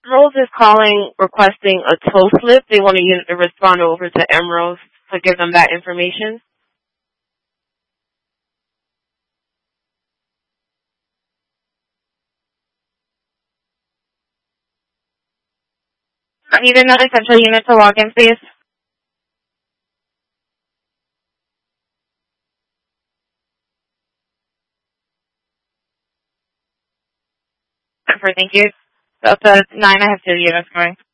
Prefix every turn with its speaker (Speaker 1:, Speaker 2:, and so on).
Speaker 1: Emeralds is calling, requesting a tow slip. They want you to respond over to Emeralds to give them that information. I need another central unit to log in, please. Thank you. Delta 9, I have 2 units going.